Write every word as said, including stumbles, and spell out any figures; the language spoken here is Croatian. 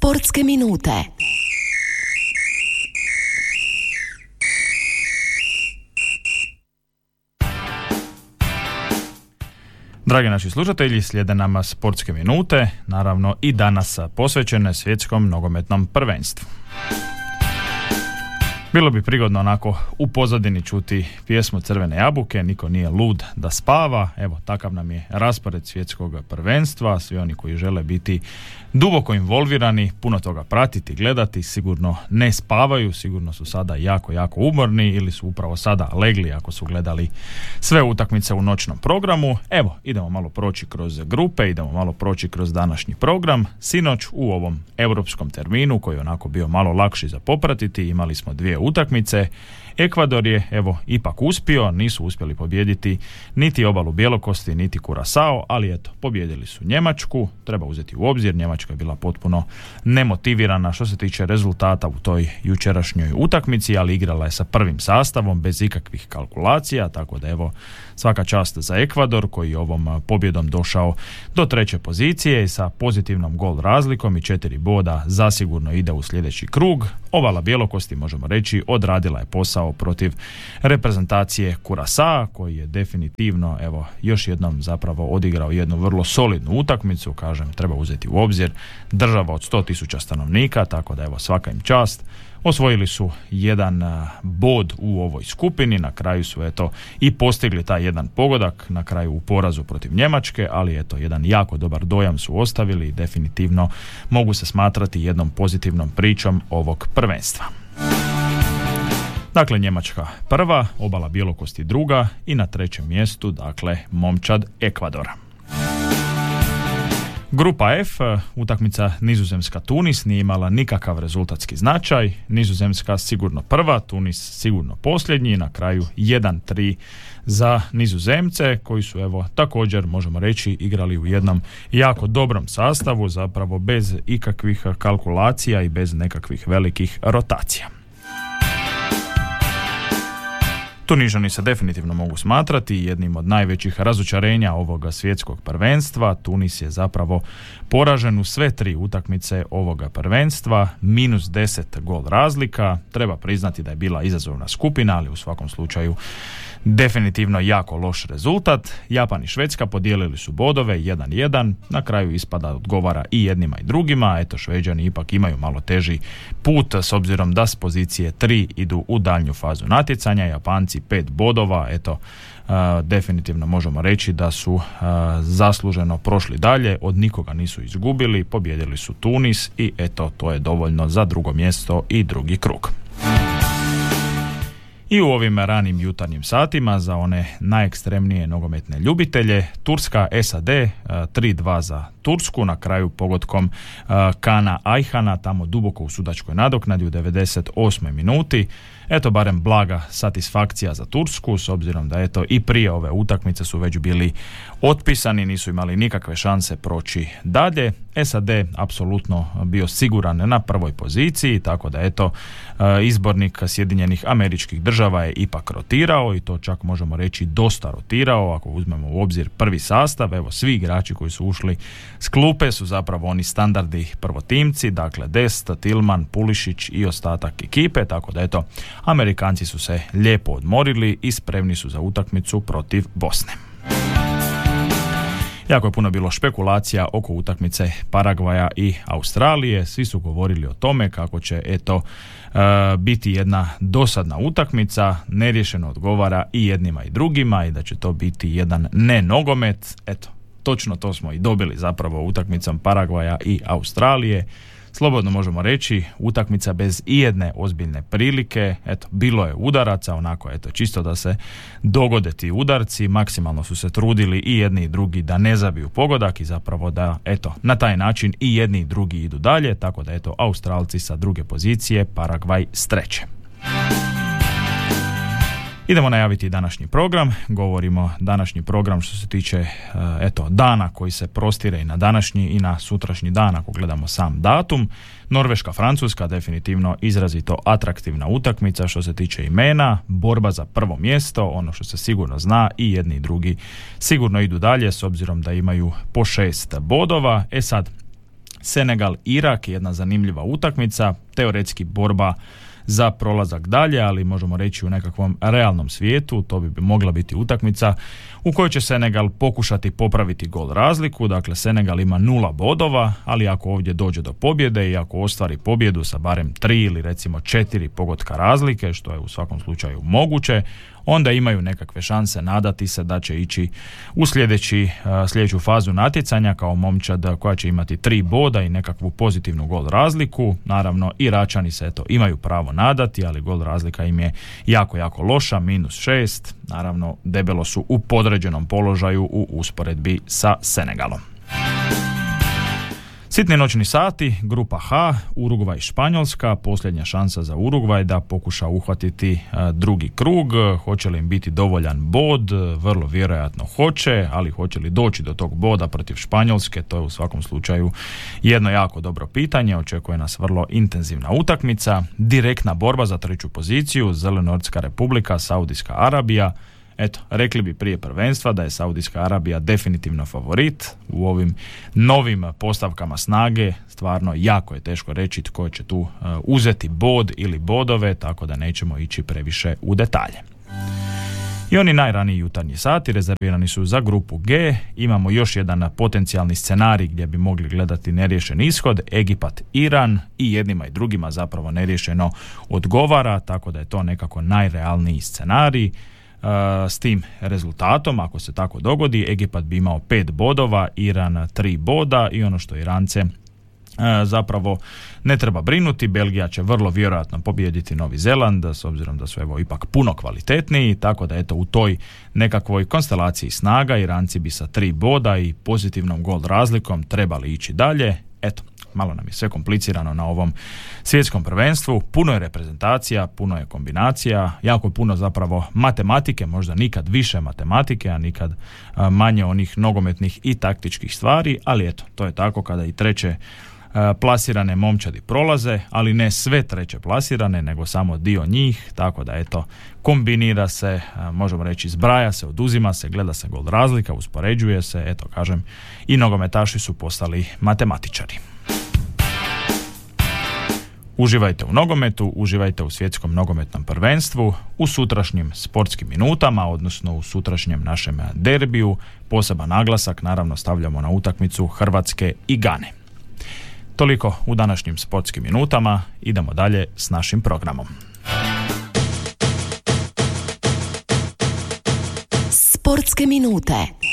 Sportske minute. Dragi naši slušatelji, slijede nama sportske minute, naravno i danas posvećene svjetskom nogometnom prvenstvu. Bilo bi prigodno onako u pozadini čuti pjesmu Crvene jabuke, niko nije lud da spava. Evo, takav nam je raspored svjetskog prvenstva. Svi oni koji žele biti duboko involvirani, puno toga pratiti, gledati, sigurno ne spavaju, sigurno su sada jako, jako umorni ili su upravo sada legli ako su gledali sve utakmice u noćnom programu. Evo, idemo malo proći kroz grupe, idemo malo proći kroz današnji program. Sinoć u ovom europskom terminu, koji je onako bio malo lakši za popratiti, imali smo dvije utakmice. Ekvador je, evo, ipak uspio, nisu uspjeli pobijediti niti Obalu Bjelokosti, niti Kurasao, ali eto, pobijedili su Njemačku. Treba uzeti u obzir, Njemačka je bila potpuno nemotivirana što se tiče rezultata u toj jučerašnjoj utakmici, ali igrala je sa prvim sastavom bez ikakvih kalkulacija, tako da evo, svaka čast za Ekvador koji je ovom pobjedom došao do treće pozicije i sa pozitivnom gol razlikom i četiri boda zasigurno ide u sljedeći krug. Obala Bjelokosti, možemo reći, odradila je posao protiv reprezentacije Kurasa, koji je definitivno, evo, još jednom zapravo odigrao jednu vrlo solidnu utakmicu. Kažem, treba uzeti u obzir država od sto tisuća stanovnika, tako da evo, svaka im čast. Osvojili su jedan bod u ovoj skupini, na kraju su eto i postigli taj jedan pogodak, na kraju u porazu protiv Njemačke, ali eto, jedan jako dobar dojam su ostavili i definitivno mogu se smatrati jednom pozitivnom pričom ovog prvenstva. Dakle, Njemačka prva, Obala Bjelokosti druga i na trećem mjestu, dakle, momčad Ekvadora. Grupa F, utakmica Nizozemska-Tunis, nije imala nikakav rezultatski značaj. Nizozemska sigurno prva, Tunis sigurno posljednji, na kraju jedan tri za Nizozemce, koji su, evo, također možemo reći, igrali u jednom jako dobrom sastavu, zapravo bez ikakvih kalkulacija i bez nekakvih velikih rotacija. Tunižani se definitivno mogu smatrati jednim od najvećih razočarenja ovoga svjetskog prvenstva. Tunis je zapravo poražen u sve tri utakmice ovoga prvenstva, minus deset gol razlika. Treba priznati da je bila izazovna skupina, ali u svakom slučaju definitivno jako loš rezultat. Japan i Švedska podijelili su bodove jedan jedan, na kraju ispada odgovara i jednima i drugima. Eto, Šveđani ipak imaju malo teži put s obzirom da s pozicije tri idu u daljnju fazu natjecanja. Japanci pet bodova, eto, uh, definitivno možemo reći da su uh, zasluženo prošli dalje, od nikoga nisu izgubili, pobijedili su Tunis i eto, to je dovoljno za drugo mjesto i drugi krug. I u ovim ranim jutarnjim satima za one najekstremnije nogometne ljubitelje, Turska S A D tri dva za Tursku, na kraju pogodkom Kana Ajhana, tamo duboko u sudačkoj nadoknadi u devedeset osmoj minuti. Eto, barem blaga satisfakcija za Tursku, s obzirom da eto i prije ove utakmice su već bili otpisani, nisu imali nikakve šanse proći dalje. S A D apsolutno bio siguran na prvoj poziciji, tako da eto, izbornik Sjedinjenih Američkih Država je ipak rotirao i to čak možemo reći dosta rotirao. Ako uzmemo u obzir prvi sastav, evo, svi igrači koji su ušli s klupe su zapravo oni standardi prvotimci, dakle Dest, Tillman, Pulišić i ostatak ekipe, tako da eto, Amerikanci su se lijepo odmorili i spremni su za utakmicu protiv Bosne. Jako je puno bilo špekulacija oko utakmice Paragvaja i Australije. Svi su govorili o tome kako će eto uh, biti jedna dosadna utakmica, neriješeno odgovara i jednima i drugima i da će to biti jedan ne nogomet. Eto, točno to smo i dobili zapravo utakmicom Paragvaja i Australije. Slobodno možemo reći, utakmica bez ijedne ozbiljne prilike. Eto, bilo je udaraca, onako, eto, čisto da se dogode ti udarci. Maksimalno su se trudili i jedni i drugi da ne zabiju pogodak i zapravo da, eto, na taj način i jedni i drugi idu dalje. Tako da, eto, Australci sa druge pozicije, Paragvaj s treće. Idemo najaviti današnji program. Govorimo današnji program što se tiče eto, dana koji se prostire i na današnji i na sutrašnji dan ako gledamo sam datum. Norveška-Francuska definitivno izrazito atraktivna utakmica što se tiče imena, borba za prvo mjesto, ono što se sigurno zna i jedni i drugi sigurno idu dalje s obzirom da imaju po šest bodova. E sad, Senegal-Irak, jedna zanimljiva utakmica, teoretski borba za prolazak dalje, ali možemo reći u nekakvom realnom svijetu, to bi mogla biti utakmica u kojoj će Senegal pokušati popraviti gol razliku. Dakle, Senegal ima nula bodova, ali ako ovdje dođe do pobjede i ako ostvari pobjedu sa barem tri ili recimo četiri pogotka razlike, što je u svakom slučaju moguće, onda imaju nekakve šanse nadati se da će ići u sljedeći, sljedeću fazu natjecanja kao momčad koja će imati tri boda i nekakvu pozitivnu gol razliku. Naravno, Iračani se eto imaju pravo nadati, ali gol razlika im je jako, jako loša, minus šest. Naravno, debelo su u podređenom položaju u usporedbi sa Senegalom. Sitni noćni sati, grupa H, Urugvaj i Španjolska, posljednja šansa za Urugvaj da pokuša uhvatiti a, drugi krug. Hoće li im biti dovoljan bod? Vrlo vjerojatno hoće, ali hoće li doći do tog boda protiv Španjolske? To je u svakom slučaju jedno jako dobro pitanje. Očekuje nas vrlo intenzivna utakmica, direktna borba za treću poziciju, Zelenortska republika, Saudijska Arabija. Eto, rekli bi prije prvenstva da je Saudijska Arabija definitivno favorit. U ovim novim postavkama snage stvarno jako je teško reći tko će tu uh, uzeti bod ili bodove, tako da nećemo ići previše u detalje. I oni najraniji jutarnji sati rezervirani su za grupu G. Imamo još jedan potencijalni scenarij gdje bi mogli gledati neriješen ishod, Egipat, Iran, i jednima i drugima zapravo neriješeno odgovara, tako da je to nekako najrealniji scenarij. Uh, s tim rezultatom, ako se tako dogodi, Egipat bi imao pet bodova, Iran tri boda, i ono što Irance uh, zapravo ne treba brinuti, Belgija će vrlo vjerojatno pobijediti Novi Zeland, s obzirom da su evo ipak puno kvalitetniji, tako da eto u toj nekakvoj konstelaciji snaga Iranci bi sa tri boda i pozitivnom gol razlikom trebali ići dalje. Eto, malo nam je sve komplicirano na ovom svjetskom prvenstvu, puno je reprezentacija, puno je kombinacija, jako puno zapravo matematike, možda nikad više matematike, a nikad a, manje onih nogometnih i taktičkih stvari, ali eto, to je tako kada i treće a, plasirane momčadi prolaze, ali ne sve treće plasirane, nego samo dio njih, tako da eto, kombinira se, a, možemo reći zbraja se, oduzima se, gleda se gol razlika, uspoređuje se, eto kažem, i nogometaši su postali matematičari. Uživajte u nogometu, uživajte u svjetskom nogometnom prvenstvu, u sutrašnjim sportskim minutama, odnosno u sutrašnjem našem derbiju. Poseban naglasak naravno stavljamo na utakmicu Hrvatske i Gane. Toliko u današnjim sportskim minutama, idemo dalje s našim programom. Sportske minute.